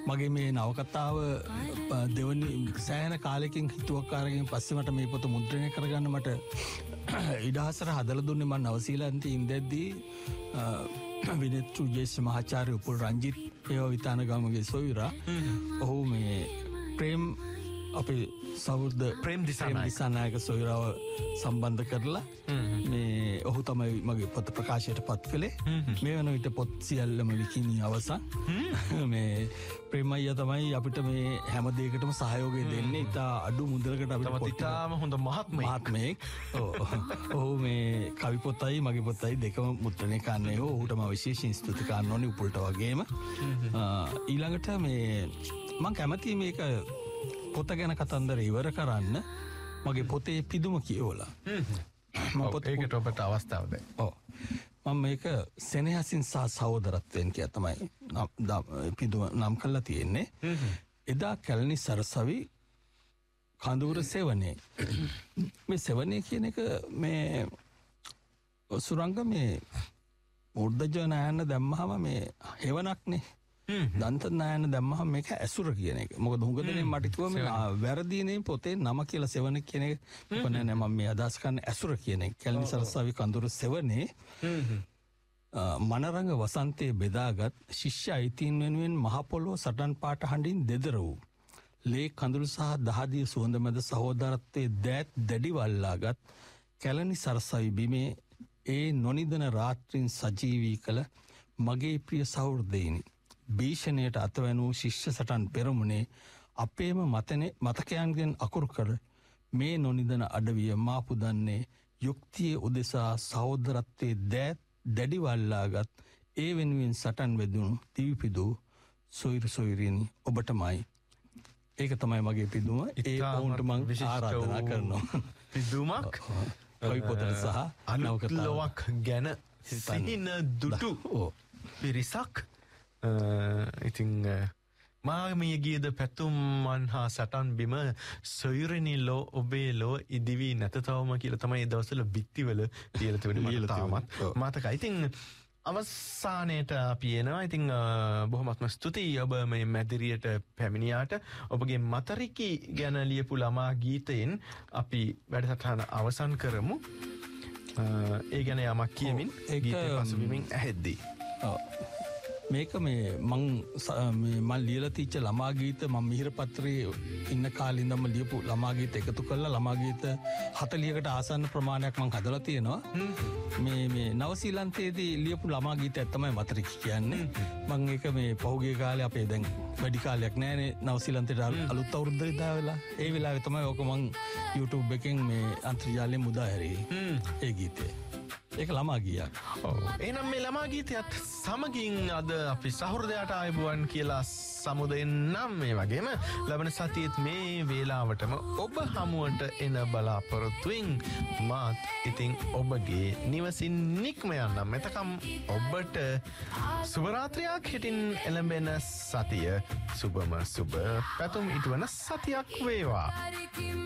මගේ මේ නවකතාව දෙවනි සෑහෙන කාලෙකින් හිතුවක්කාරකින් පස්සේ මට මේ පොත මුද්‍රණය කරගන්න මට ඉඩහසර හදලා දුන්නේ මම නවසීලන්තේ ඉඳද්දී විනේත්‍රු ජේෂ් මහාචාර්ය උපුල් රංජිත් ඒවා විතාන ගමගේ සොයුරා ඔහු මේ ප්‍රේම් අපේ සෞර්ද ප්‍රේම් දිසානායක සොයුරාව සම්බන්ධ කරලා මේ ඔහු තමයි මගේ පොත ප්‍රකාශයට පත් කළේ මේ වන විට පොත් සියල්ලම විකිණී අවසන් මේ ප්‍රේම අයියා තමයි අපිට මේ හැම දෙයකටම සහයෝගය දෙන්නේ ඉතා අඩු මුදලකට අපිට ඉතාම හොඳ මහත්මයෙක් ඔහු මේ කවි පොතයි මගේ පොතයි දෙකම මුද්‍රණය කරන්නේ ඔහුටම විශේෂයෙන් ස්තුති කරන්න ඕනේ උපුල්ට වගේම ඊළඟට මේ මම කැමතියි මේක පොත ගැන කතන්දර ඉවර කරන්න මගේ පොතේ පිදුම කියවලා ඒකට ඔබට අවස්ථාව දෙන්න. මම මේක සෙනෙහසින් සහ සහෝදරත්වයෙන් කියලා තමයි පිදුම නම් කරලා තියෙන්නේ. එදා කැලණි සරසවි කඳවුර සෙවණේ මේ සෙවණේ කියන එක මේ සුරංග මේ උර්ධජ නායන දැම්මහම මේ හෙවණක්නේ දන්ත නායන දැම්මහම මේක ඇසුර කියන එක. මොකද හුඟ දෙනෙක් මට කිව්වා මේ වැරදීනේ පොතේ නම කියලා සෙවණ කියන එක. මොකද නෑ මම මේ අදහස් කරන්නේ ඇසුර කියන එක. කැලණි සරසවි කඳුර සෙවණේ මනරංග වසන්තයේ බෙදාගත් ශිෂ්‍ය අයිතීන් වෙනුවෙන් මහ පොළොව සටන් පාට හඬින් දෙදර වූ ලේ කඳුළු සහ දහදිය සුවඳ මැද සහෝදරත්වයේ දෑත් දැඩි වල්ලාගත් කැලණි සරසවි බිමේ ඒ නොනිදන රාත්‍රීන් සජීවී කළ මගේ ප්‍රිය සහෘදයිනි. භීෂණයට අතවැනූ ශිෂ්‍ය සටන් පෙරමුණේ අපේම මතකයන්ගෙන් අකුරු කර මේ නොනිදන අඩවිය මා පුදන්නේ යුක්තියේ උදෙසා සහෝදරත්වයේ දෑත් දැඩි වල්ලාගත් ඒ වෙනුවෙන් සටන් වෙදුණු දිවිපිදු සොයිරු සොයිරිනි ඔබටමයි. ඒක තමයි මගේ පිදුම. ඒ වුන්ට මං ආරාධනා කරනවා. පිදුමක් කවි පොතට සහ නවකතාවක් ගැන සිහින දුටු පිරිසක් ඉතින් මාමිය ගියද පැතුම්මන් හා සටන් බිම සොයුරනි ලෝ ඔබේ ලෝ ඉදිවී නැත තවම කියලා තමයි ඒ දවස්වල බිත්තිවල ලියලා තිබුණේ මට තාමත් මතකයි. ඉතින් අවසානයේට අපි එනවා. ඉතින් බොහොමත්ම ස්තුතියි ඔබ මේ මැදිරියට පැමිණියාට. ඔබගේ මතරිකි ගැන ලියපු ළමා ගීතයෙන් අපි වැඩසටහන අවසන් කරමු. ඒ ගැන යමක් කියමින් ගීතය පසුබිමින් ඇහෙද්දී මේක මේ මං ලියලා තිච්ච ළමා ගීත මම මිහිර පත්‍රයේ ඉන්න කාලේ ඉඳන්ම ලියපු ළමා ගීත එකතු කරලා ළමා ගීත 40කට ආසන්න ප්‍රමාණයක් මං හදලා තියෙනවා. මේ නවසීලන්තයේදී ලියපු ළමා ගීතයක් තමයි මතරික කියන්නේ. මං ඒක මේ පහුගිය කාලේ අපේ දැන් වැඩි කාලයක් නෑනේ නවසීලන්තයට අලුත් අවුරුද්ද ඉදාවෙලා. ඒ වෙලාවේ තමයි ඔක මං YouTube එකෙන් මේ අන්තර්ජාලයෙන් මුදා හැරියේ. ඒ ගීතය. ඒක ළමා ගීයක්. එහෙනම් මේ ළමා ගීතයත් සමගින් අද අපි සහෘදයාට ආයුබෝවන් කියලා සමුදෙන්නම්. මේ වගේම ලබන සතියේත් මේ වේලාවටම ඔබ හමුවට එන බලාපොරොත්තුෙන් මාත් ඉතින් ඔබගේ නිවසින් නික්ම යන්නම්. එතකම් ඔබට සුබ රාත්‍රියක් හිටින් එළඹෙන සතිය සුබම සුබ පැතුම් ඉටුවන සතියක් වේවා.